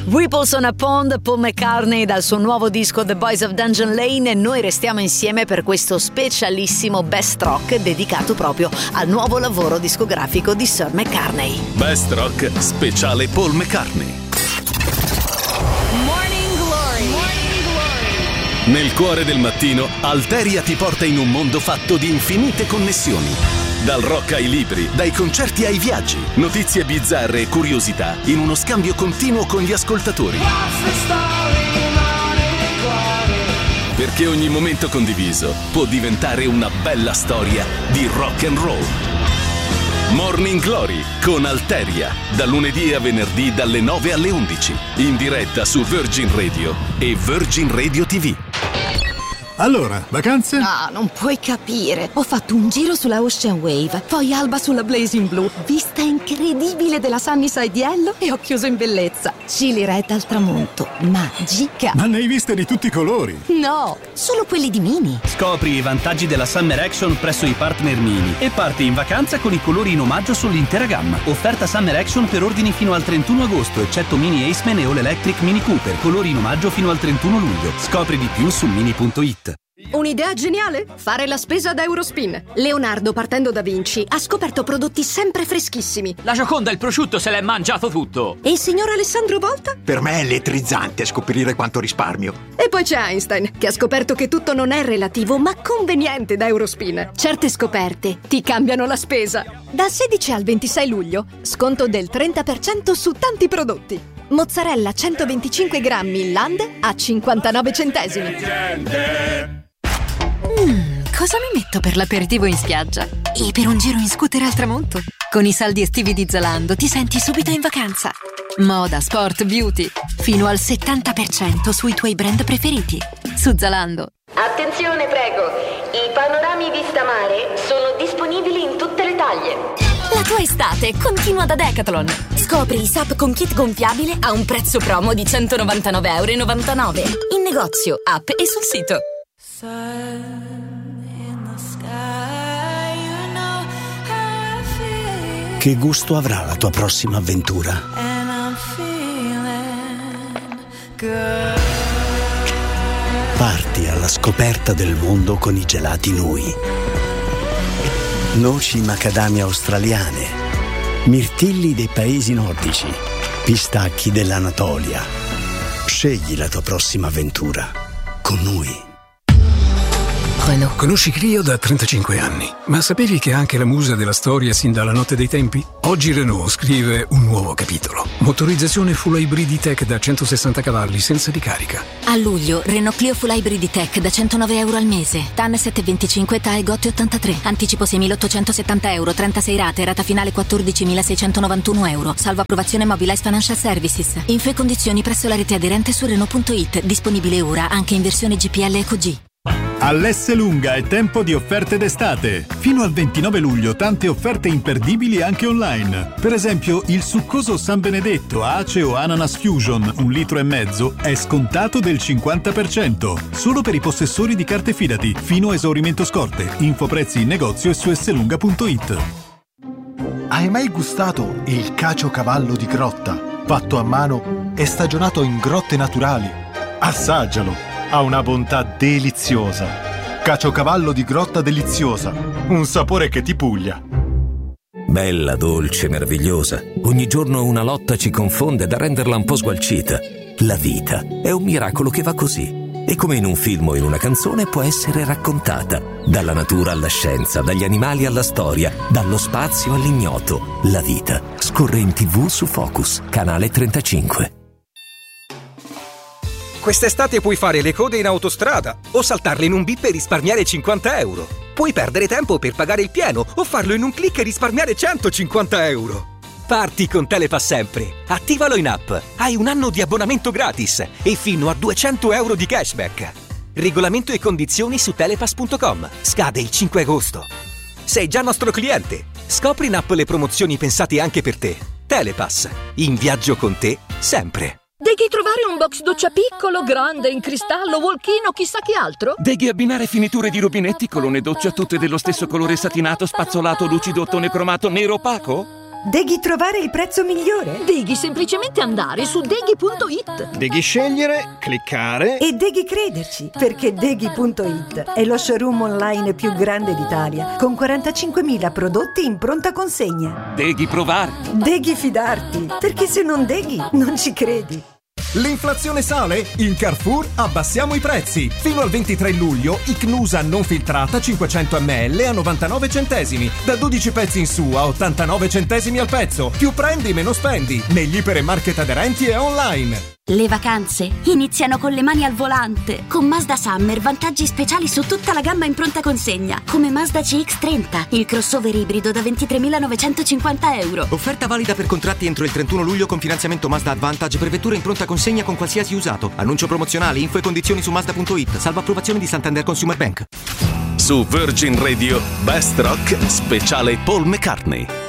Ripples on a Pond, Paul McCartney dal suo nuovo disco The Boys of Dungeon Lane, e noi restiamo insieme per questo specialissimo Best Rock dedicato proprio al nuovo lavoro discografico di Sir McCartney. Best Rock speciale Paul McCartney. Morning Glory. Morning Glory. Nel cuore del mattino, Alteria ti porta in un mondo fatto di infinite connessioni. Dal rock ai libri, dai concerti ai viaggi, notizie bizzarre e curiosità in uno scambio continuo con gli ascoltatori. Perché ogni momento condiviso può diventare una bella storia di rock and roll. Morning Glory con Alteria, da lunedì a venerdì dalle 9 alle 11, in diretta su Virgin Radio e Virgin Radio TV. Allora, vacanze? No, non puoi capire. Ho fatto un giro sulla Ocean Wave, poi alba sulla Blazing Blue, vista incredibile della Sunnyside Yellow e ho chiuso in bellezza. Chili Red al tramonto, magica. Ma ne hai viste di tutti i colori? No, solo quelli di Mini. Scopri i vantaggi della Summer Action presso i partner Mini e parti in vacanza con i colori in omaggio sull'intera gamma. Offerta Summer Action per ordini fino al 31 agosto, eccetto Mini Aceman e All Electric Mini Cooper. Colori in omaggio fino al 31 luglio. Scopri di più su mini.it. Un'idea geniale? Fare la spesa ad Eurospin. Leonardo, partendo da Vinci, ha scoperto prodotti sempre freschissimi. La Gioconda, il prosciutto, se l'è mangiato tutto. E il signor Alessandro Volta? Per me è elettrizzante scoprire quanto risparmio. E poi c'è Einstein, che ha scoperto che tutto non è relativo, ma conveniente da Eurospin. Certe scoperte ti cambiano la spesa. Dal 16 al 26 luglio, sconto del 30% su tanti prodotti. Mozzarella 125 grammi in Land a 59 centesimi. Cosa mi metto per l'aperitivo in spiaggia? E per un giro in scooter al tramonto? Con i saldi estivi di Zalando ti senti subito in vacanza. Moda, sport, beauty. Fino al 70% sui tuoi brand preferiti. Su Zalando. Attenzione, prego. I panorami vista mare sono disponibili in tutte le taglie. La tua estate continua da Decathlon. Scopri i SUP con kit gonfiabile a un prezzo promo di €199,99. In negozio, app e sul sito. Che gusto avrà la tua prossima avventura? Parti alla scoperta del mondo con i gelati Nui. Noci macadamia australiane, mirtilli dei paesi nordici, pistacchi dell'Anatolia. Scegli la tua prossima avventura con Nui. Conosci Clio da 35 anni, ma sapevi che è anche la musa della storia sin dalla notte dei tempi? Oggi Renault scrive un nuovo capitolo. Motorizzazione full hybrid e-tech da 160 cavalli senza ricarica. A luglio, Renault Clio Full Hybrid e-tech da €109 al mese. TAN 725, TAE GOT 83. Anticipo €6.870, 36 rate, rata finale €14.691. Salvo approvazione Mobilize Financial Services. Info e condizioni presso la rete aderente su Renault.it. Disponibile ora anche in versione GPL EcoG. All'Esselunga è tempo di offerte d'estate. Fino al 29 luglio tante offerte imperdibili anche online. Per esempio, il succoso San Benedetto Ace o Ananas Fusion, 1,5 litri, è scontato del 50%. Solo per i possessori di carte Fidati, fino a esaurimento scorte. Info prezzi in negozio e su esselunga.it. Hai mai gustato il caciocavallo di grotta? Fatto a mano e stagionato in grotte naturali? Assaggialo! Ha una bontà deliziosa. Caciocavallo di grotta deliziosa. Un sapore che ti puglia. Bella, dolce, meravigliosa. Ogni giorno una lotta ci confonde da renderla un po' sgualcita. La vita è un miracolo che va così. E come in un film o in una canzone può essere raccontata. Dalla natura alla scienza, dagli animali alla storia, dallo spazio all'ignoto. La vita scorre in TV su Focus, canale 35. Quest'estate puoi fare le code in autostrada o saltarle in un bip e risparmiare €50. Puoi perdere tempo per pagare il pieno o farlo in un click e risparmiare €150. Parti con Telepass sempre. Attivalo in app. Hai un anno di abbonamento gratis e fino a €200 di cashback. Regolamento e condizioni su telepass.com. Scade il 5 agosto. Sei già nostro cliente. Scopri in app le promozioni pensate anche per te. Telepass. In viaggio con te sempre. Devi trovare un box doccia piccolo, grande, in cristallo, walk-in o chissà che altro? Devi abbinare finiture di rubinetti, colonne doccia tutte dello stesso colore satinato, spazzolato, lucido, ottone cromato, nero opaco? Devi trovare il prezzo migliore. Devi semplicemente andare su deghi.it. Devi scegliere, cliccare e devi crederci, perché deghi.it è lo showroom online più grande d'Italia, con 45.000 prodotti in pronta consegna. Devi provare. Devi fidarti, perché se non deghi non ci credi. L'inflazione sale? In Carrefour abbassiamo i prezzi. Fino al 23 luglio, Icnusa non filtrata 500 ml a 99 centesimi. Da 12 pezzi in su a 89 centesimi al pezzo. Più prendi, meno spendi. Negli ipermarket aderenti e online. Le vacanze iniziano con le mani al volante. Con Mazda Summer vantaggi speciali su tutta la gamma in pronta consegna. Come Mazda CX-30, il crossover ibrido da 23.950 euro. Offerta valida per contratti entro il 31 luglio con finanziamento Mazda Advantage per vetture in pronta consegna con qualsiasi usato. Annuncio promozionale, info e condizioni su Mazda.it, salvo approvazione di Santander Consumer Bank. Su Virgin Radio, Best Rock, speciale Paul McCartney.